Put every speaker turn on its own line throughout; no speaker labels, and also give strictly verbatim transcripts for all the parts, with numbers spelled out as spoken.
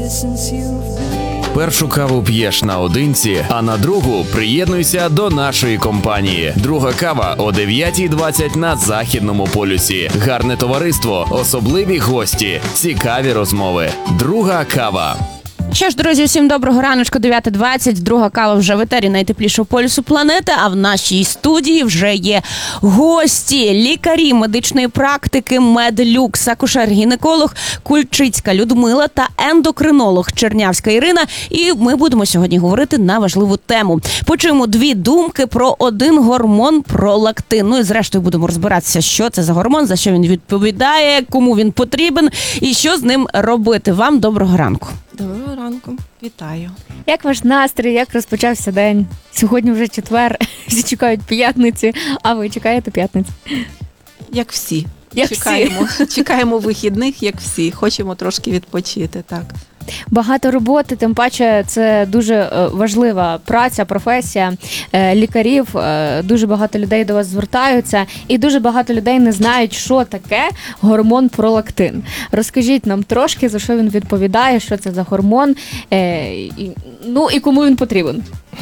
Першу каву п'єш наодинці, а на другу приєднуйся до нашої компанії. Друга кава о дев'ятій двадцять на Західному полюсі. Гарне товариство, особливі гості, цікаві розмови. Друга кава.
Що ж, друзі, всім доброго раночку, дев'ята двадцять, друга кава вже в етері найтеплішого полюсу планети, а в нашій студії вже є гості, лікарі медичної практики Медлюкс, акушер-гінеколог Кульчицька Людмила та ендокринолог Чернявська Ірина. І ми будемо сьогодні говорити на важливу тему. Почуємо дві думки про один гормон пролактин. Ну і зрештою будемо розбиратися, що це за гормон, за що він відповідає, кому він потрібен і що з ним робити. Вам доброго ранку.
Доброго ранку, вітаю.
Як ваш настрій, як розпочався день? Сьогодні вже четвер, всі чекають п'ятниці, а ви чекаєте п'ятниці?
Як всі.
Як
чекаємо, всі. Чекаємо вихідних, як всі. Хочемо трошки відпочити, так.
Багато роботи, тим паче це дуже важлива праця, професія лікарів. Дуже багато людей до вас звертаються і дуже багато людей не знають, що таке гормон пролактин. Розкажіть нам трошки, за що він відповідає, що це за гормон, ну і кому він потрібен.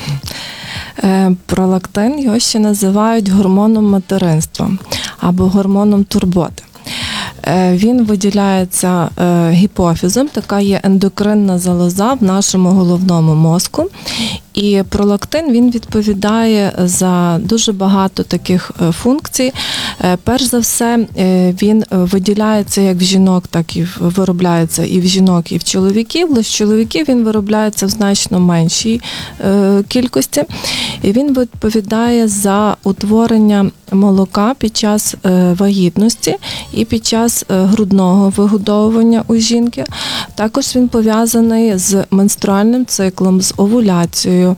Пролактин його ще називають гормоном материнства або гормоном турботи. Він виділяється гіпофізом, така є ендокринна залоза в нашому головному мозку. І пролактин, він відповідає за дуже багато таких функцій. Перш за все, він виділяється як в жінок, так і виробляється і в жінок, і в чоловіків. Але з чоловіків він виробляється в значно меншій кількості. І він відповідає за утворення молока під час вагітності і під час грудного вигодовування у жінки. Також він пов'язаний з менструальним циклом, з овуляцією.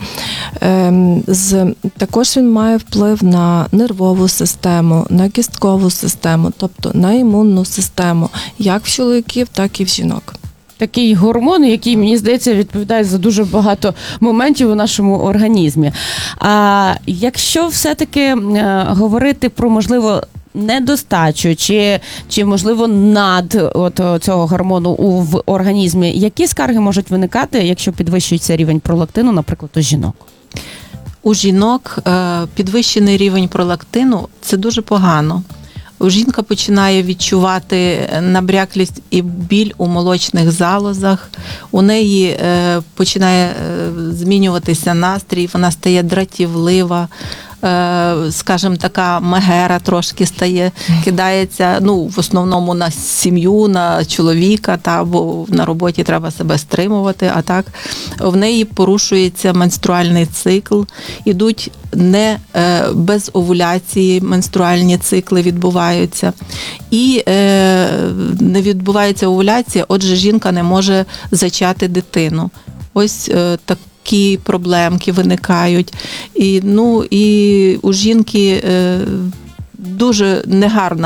З, також він має вплив на нервову систему, на кісткову систему, тобто на імунну систему, як в чоловіків, так і в жінок.
Такий гормон, який, мені здається, відповідає за дуже багато моментів у нашому організмі. А якщо все-таки е, говорити про, можливо, недостачу чи, чи можливо, над от цього гормону у, в організмі, які скарги можуть виникати, якщо підвищується рівень пролактину, наприклад, у жінок?
У жінок підвищений рівень пролактину – це дуже погано. Жінка починає відчувати набряклість і біль у молочних залозах, у неї починає змінюватися настрій, вона стає дратівлива, скажімо, така мегера трошки стає, кидається, ну, в основному на сім'ю, на чоловіка, та, бо на роботі треба себе стримувати, а так в неї порушується менструальний цикл, ідуть не без овуляції менструальні цикли відбуваються, і не відбувається овуляція, отже, жінка не може зачати дитину. Ось так. Які проблемки виникають. І, ну, і у жінки е, дуже негарна